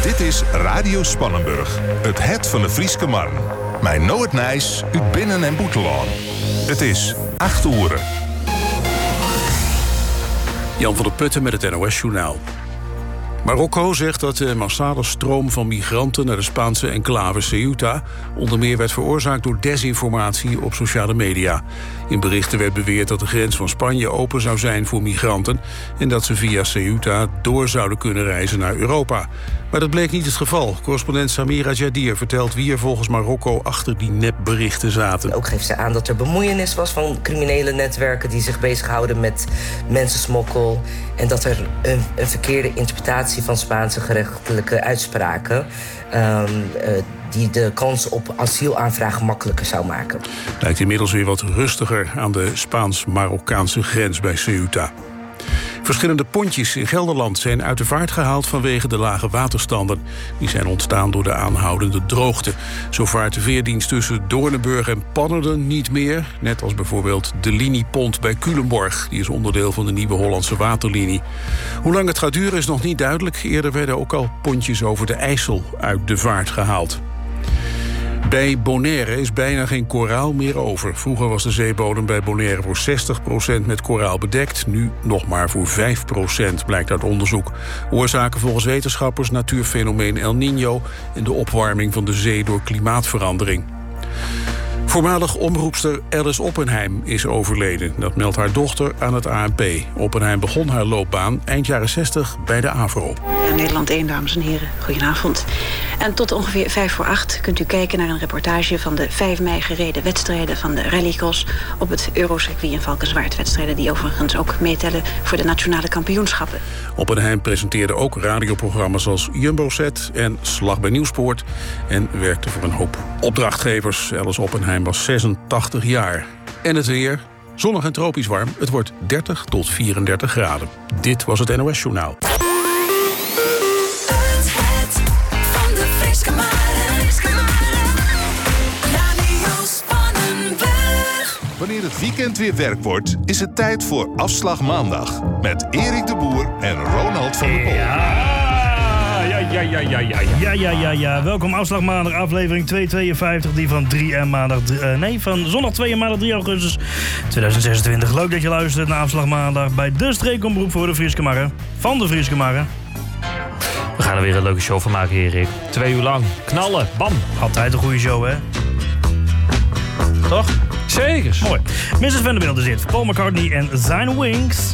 Dit is Radio Spannenburg, het van de Frieske Marn. Mijn Noordnijs, uit Binnen- en Boetelaan. Het is 8 uur. Jan van der Putten met het NOS-journaal. Marokko zegt dat de massale stroom van migranten naar de Spaanse enclave Ceuta onder meer werd veroorzaakt door desinformatie op sociale media. In berichten werd beweerd dat de grens van Spanje open zou zijn voor migranten en dat ze via Ceuta door zouden kunnen reizen naar Europa. Maar dat bleek niet het geval. Correspondent Samira Jadir vertelt wie er volgens Marokko achter die nepberichten zaten. Ook geeft ze aan dat er bemoeienis was van criminele netwerken die zich bezighouden met mensensmokkel en dat er een verkeerde interpretatie van Spaanse gerechtelijke uitspraken die de kans op asielaanvraag makkelijker zou maken. Lijkt inmiddels weer wat rustiger aan de Spaans-Marokkaanse grens bij Ceuta. Verschillende pontjes in Gelderland zijn uit de vaart gehaald vanwege de lage waterstanden. Die zijn ontstaan door de aanhoudende droogte. Zo vaart de veerdienst tussen Doornenburg en Pannerden niet meer. Net als bijvoorbeeld de liniepont bij Culemborg. Die is onderdeel van de nieuwe Hollandse waterlinie. Hoe lang het gaat duren is nog niet duidelijk. Eerder werden ook al pontjes over de IJssel uit de vaart gehaald. Bij Bonaire is bijna geen koraal meer over. Vroeger was de zeebodem bij Bonaire voor 60% met koraal bedekt. Nu nog maar voor 5%, blijkt uit onderzoek. Oorzaken volgens wetenschappers natuurfenomeen El Niño en de opwarming van de zee door klimaatverandering. Voormalig omroepster Alice Oppenheim is overleden. Dat meldt haar dochter aan het ANP. Oppenheim begon haar loopbaan eind jaren 60 bij de AVRO. Nederland 1, dames en heren, goedenavond. En tot ongeveer 7:45 kunt u kijken naar een reportage van de 5 mei gereden wedstrijden van de rallycross op het Eurocircuit in Valkenswaard. Wedstrijden die overigens ook meetellen voor de nationale kampioenschappen. Oppenheim presenteerde ook radioprogramma's als Jumbo-set en Slag bij Nieuwspoort en werkte voor een hoop opdrachtgevers. Alice Oppenheim was 86 jaar. En het weer, zonnig en tropisch warm. Het wordt 30 tot 34 graden. Dit was het NOS Journaal. Wanneer het weekend weer werk wordt, is het tijd voor Afslag Maandag. Met Erik de Boer en Ronald van der Pol. Ja. Welkom Afslag Maandag, aflevering 252, die van van zondag 2 en maandag 3 augustus 2026. Leuk dat je luistert naar Afslag Maandag bij de streekomroep voor de Frieske Marre. Van de Frieske Marre. We gaan er weer een leuke show van maken, Erik. 2 uur lang. Knallen. Bam. Altijd een goede show, hè? Toch? Zeker. Mooi. Mrs. Vanderbilt is dit. Paul McCartney en zijn Wings.